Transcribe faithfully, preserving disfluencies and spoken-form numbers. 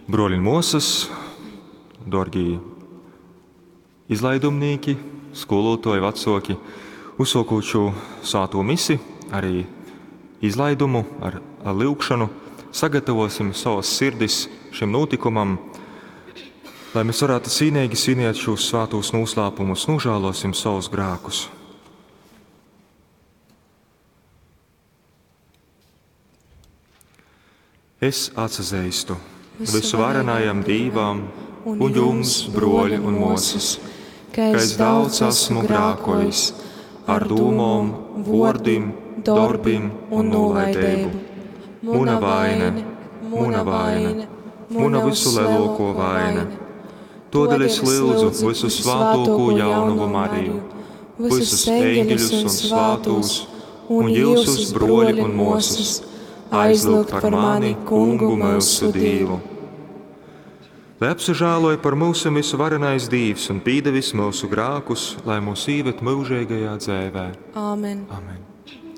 Broļi un mūsas, dorgi izlaidumnieki, skolotāji, vecāki, uzsākot šo svēto misiju, arī izlaidumu ar, ar lūgšanu, sagatavosim savas sirdis šim notikumam, lai mēs varētu cīnīgi svinēt šos svētos noslēpumus, nožēlosim savus grēkus. Es atsazīstu visu varenajam Dīvam un jums, broļi un mūsas, ka es daudz esmu grēkojis ar domām, vārdiem, darbiem un nolaidību. Muna vaina, muna vaina, muna visu lielāko vaina. Tādēļ es lūdzu visu svētāko jaunumu Mariju, visus eņģeļus un svētos, un jūsus broļi un mūsas, aizlūgt par mani, Kungu mūsu Dievu. Lai apsažāloja par mūsu visu varenais Dievs un pīdevis mūsu grākus, lai mūs īvet mūžīgajā dzēvē. Āmen. Amen.